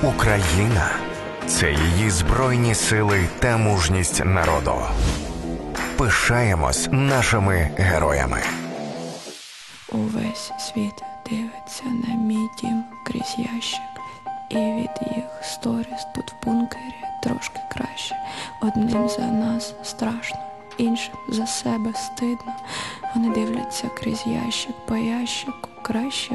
Україна – це її збройні сили та мужність народу. Пишаємось нашими героями. Увесь світ дивиться на мій дім крізь ящик. І від їх сторіс тут в бункері трошки краще. Одним за нас страшно, іншим за себе стидно. Вони дивляться крізь ящик по ящику, краще